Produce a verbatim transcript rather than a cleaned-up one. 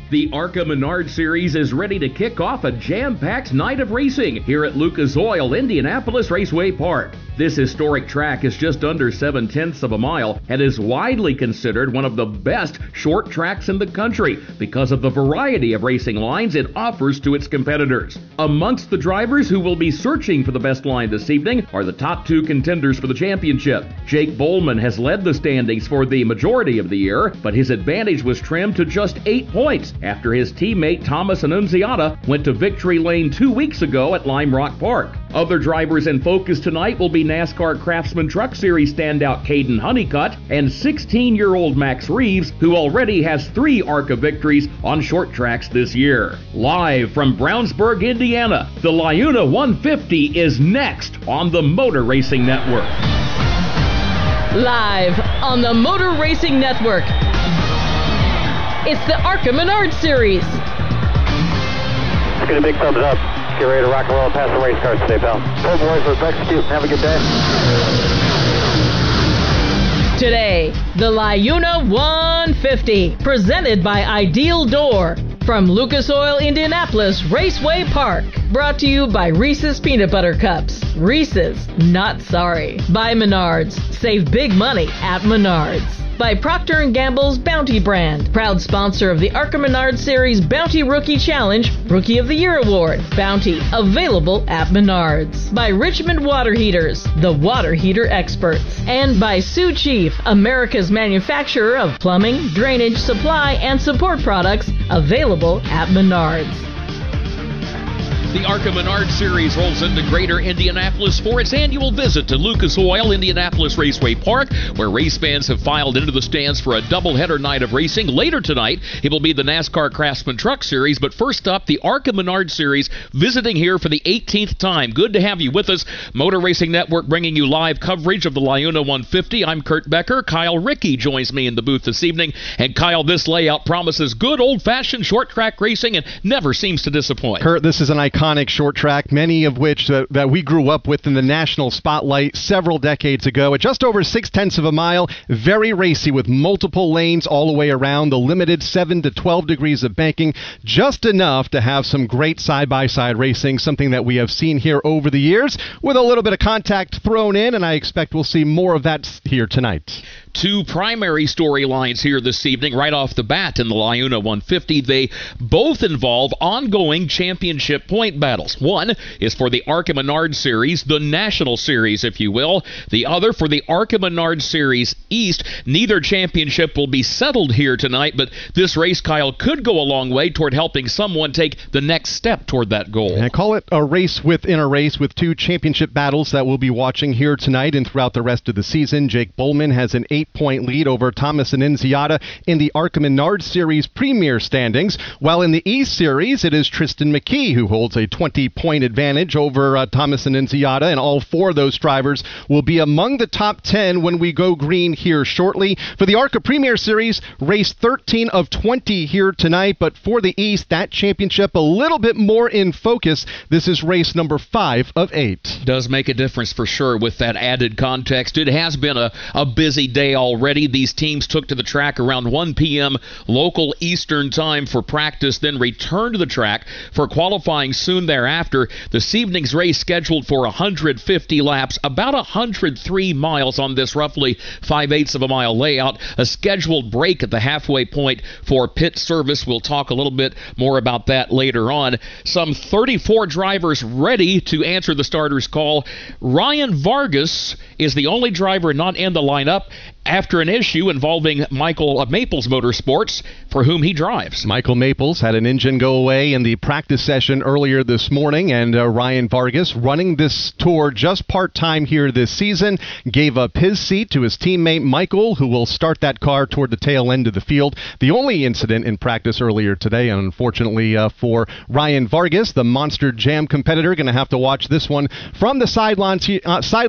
The ARCA Menard Series is ready to kick off a jam-packed night of racing here at Lucas Oil Indianapolis Raceway Park. This historic track is just under seven-tenths of a mile and is widely considered one of the best short tracks in the country because of the variety of racing lines it offers to its competitors. Amongst the drivers who will be searching for the best line this evening are the top two contenders for the championship. Jake Bowman has led the standings for the majority of the year, but his advantage was trimmed to just eight points after his teammate Thomas Annunziata went to victory lane two weeks ago at Lime Rock Park. Other drivers in focus tonight will be NASCAR Craftsman Truck Series standout Caden Honeycutt and sixteen-year-old Max Reeves, who already has three ARCA victories on short tracks this year. Live from Brownsburg, Indiana, the LiUNA one fifty is next on the Motor Racing Network. Live on the Motor Racing Network, it's the ARCA Menard Series. Let's get a big thumbs up. Get ready to rock and roll and pass the race cars today, pal. Go boys, let's execute. Have a good day. Today, the LiUNA one fifty, presented by Ideal Door. From Lucas Oil Indianapolis Raceway Park. Brought to you by Reese's Peanut Butter Cups. Reese's, not sorry. By Menards. Save big money at Menards. By Procter and Gamble's Bounty brand, proud sponsor of the ARCA Menard Series Bounty Rookie Challenge Rookie of the Year Award. Bounty, available at Menards. By Richmond Water Heaters, the water heater experts. And by Sioux Chief, America's manufacturer of plumbing, drainage, supply, and support products, available at Menards. The ARCA Menard Series rolls into Greater Indianapolis for its annual visit to Lucas Oil Indianapolis Raceway Park, where race fans have filed into the stands for a doubleheader night of racing. Later tonight, it will be the NASCAR Craftsman Truck Series, but first up, the ARCA Menard Series visiting here for the eighteenth time. Good to have you with us. Motor Racing Network bringing you live coverage of the LiUNA one fifty. I'm Kurt Becker. Kyle Rickey joins me in the booth this evening. And Kyle, this layout promises good old-fashioned short-track racing and never seems to disappoint. Kurt, this is an iconic short track, many of which uh, that we grew up with in the national spotlight several decades ago. At just over six-tenths of a mile, very racy with multiple lanes all the way around, the limited seven to twelve degrees of banking, just enough to have some great side-by-side racing, something that we have seen here over the years, with a little bit of contact thrown in, and I expect we'll see more of that here tonight. Two primary storylines here this evening right off the bat in the LiUNA one fifty. They both involve ongoing championship point battles. One is for the ARCA Menard Series, the National Series, if you will. The other for the ARCA Menard Series East. Neither championship will be settled here tonight, but this race, Kyle, could go a long way toward helping someone take the next step toward that goal. And I call it a race within a race with two championship battles that we'll be watching here tonight and throughout the rest of the season. Jake Bowman has an eight-point lead over Thomas Annunziata in the ARCA Menard Series Premier standings, while in the East Series, it is Tristan McKee who holds a twenty-point advantage over uh, Thomas Annunziata, and all four of those drivers will be among the top ten when we go green here shortly. For the ARCA Premier Series, race thirteen of twenty here tonight, but for the East, that championship a little bit more in focus. This is race number five of eight. Does make a difference for sure with that added context. It has been a, a busy day already. These teams took to the track around one p.m. local Eastern time for practice, then returned to the track for qualifying soon thereafter. This evening's race scheduled for one hundred fifty laps, about one hundred three miles on this roughly five-eighths of a mile layout. A scheduled break at the halfway point for pit service. We'll talk a little bit more about that later on. Some thirty-four drivers ready to answer the starter's call. Ryan Vargas is the only driver not in the lineup after an issue involving Michael of Maples Motorsports, for whom he drives. Michael Maples had an engine go away in the practice session earlier this morning, and uh, Ryan Vargas, running this tour just part-time here this season, gave up his seat to his teammate Michael, who will start that car toward the tail end of the field. The only incident in practice earlier today, and unfortunately uh, for Ryan Vargas, the Monster Jam competitor, going to have to watch this one from the sidelines. Uh, side